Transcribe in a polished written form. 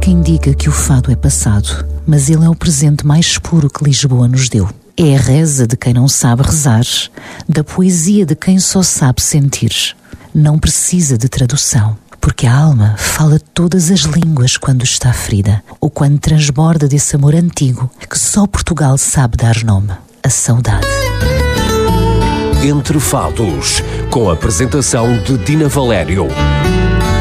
quem diga que o fado é passado, mas ele é o presente mais puro que Lisboa nos deu. É a reza de quem não sabe rezar, da poesia de quem só sabe sentir. Não precisa de tradução, porque a alma fala todas as línguas quando está ferida, ou quando transborda desse amor antigo que só Portugal sabe dar nome, a saudade. Entre Fados, com a apresentação de Dina Valério.